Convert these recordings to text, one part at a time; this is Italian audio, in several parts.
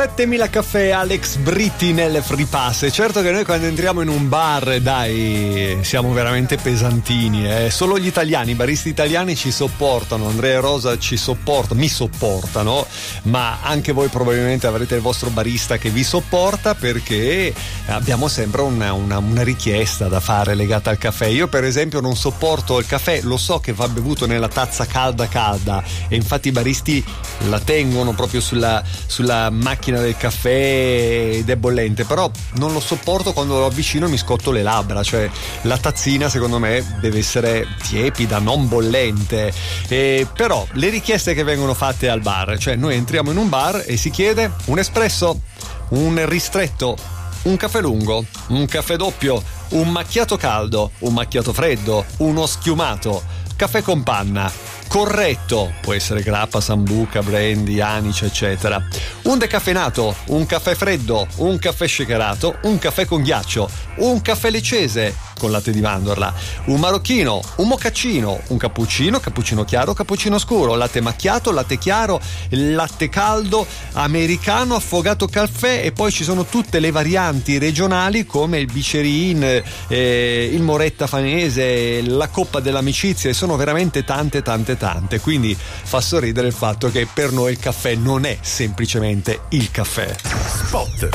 7000 caffè, Alex Britti nelle Free Pass. È certo che noi quando entriamo in un bar, dai, siamo veramente pesantini, Solo gli italiani, i baristi italiani ci sopportano, Andrea e Rosa mi sopportano, ma anche voi probabilmente avrete il vostro barista che vi sopporta, perché abbiamo sempre una richiesta da fare legata al caffè. Io per esempio non sopporto il caffè, lo so che va bevuto nella tazza calda, e infatti i baristi la tengono proprio sulla macchina del caffè ed è bollente, però non lo sopporto quando lo avvicino, mi scotto le labbra. Cioè la tazzina secondo me deve essere tiepida, non bollente. Però le richieste che vengono fatte al bar, cioè noi entriamo in un bar e si chiede un espresso, un ristretto, un caffè lungo, un caffè doppio, un macchiato caldo, un macchiato freddo, uno schiumato, caffè con panna, corretto, può essere grappa, sambuca, brandy, anice, eccetera, un decaffeinato, un caffè freddo, un caffè shakerato, un caffè con ghiaccio, un caffè leccese con latte di mandorla, un marocchino, un mocaccino, un cappuccino chiaro, cappuccino scuro, latte macchiato, latte chiaro, latte caldo, americano, affogato caffè, e poi ci sono tutte le varianti regionali come il bicerin, il moretta fanese, la coppa dell'amicizia, e sono veramente tante, quindi fa sorridere il fatto che per noi il caffè non è semplicemente il caffè. Spot.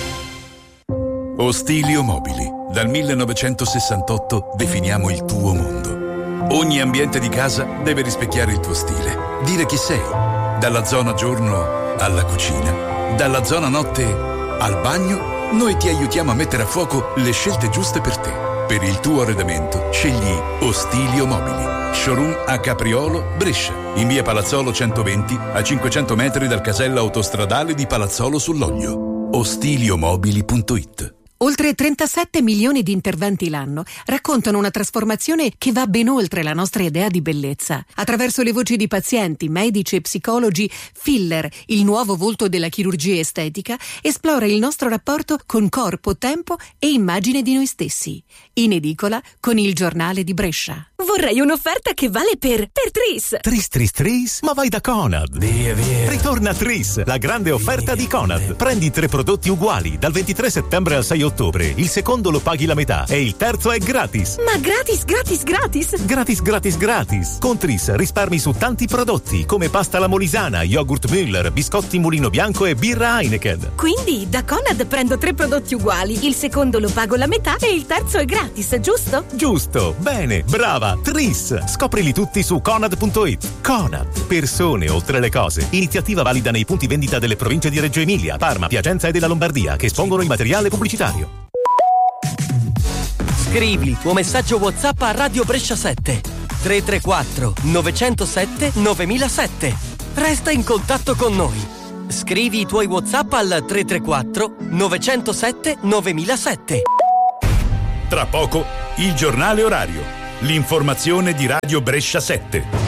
Ostilio Mobili. Dal 1968 definiamo il tuo mondo. Ogni ambiente di casa deve rispecchiare il tuo stile, dire chi sei. Dalla zona giorno alla cucina, dalla zona notte al bagno, noi ti aiutiamo a mettere a fuoco le scelte giuste per te. Per il tuo arredamento scegli Ostilio Mobili. Showroom a Capriolo, Brescia, in via Palazzolo 120, a 500 metri dal casello autostradale di Palazzolo sull'Oglio. Ostiliomobili.it. Oltre 37 milioni di interventi l'anno raccontano una trasformazione che va ben oltre la nostra idea di bellezza. Attraverso le voci di pazienti, medici e psicologi, Filler, il nuovo volto della chirurgia estetica, esplora il nostro rapporto con corpo, tempo e immagine di noi stessi. In edicola con il Giornale di Brescia. Vorrei un'offerta che vale per Tris. Tris? Ma vai da Conad. Via. Ritorna Tris, la grande offerta di Conad. Prendi 3 prodotti uguali dal 23 settembre al 6 ottobre. Il secondo lo paghi la metà e il terzo è gratis. Ma gratis? Gratis. Con Tris risparmi su tanti prodotti come pasta alla molisana, yogurt Müller, biscotti Mulino Bianco e birra Heineken. Quindi da Conad prendo 3 prodotti uguali, il secondo lo pago la metà e il terzo è gratis, giusto? Giusto, bene, brava. Tris, scoprili tutti su Conad.it. Conad, persone oltre le cose. Iniziativa valida nei punti vendita delle province di Reggio Emilia, Parma, Piacenza e della Lombardia, che espongono il materiale pubblicitario. Scrivi il tuo messaggio WhatsApp a Radio Brescia 7 334 907 9007. Resta in contatto con noi. Scrivi i tuoi WhatsApp al 334 907 9007. Tra poco il giornale orario. L'informazione di Radio Brescia 7.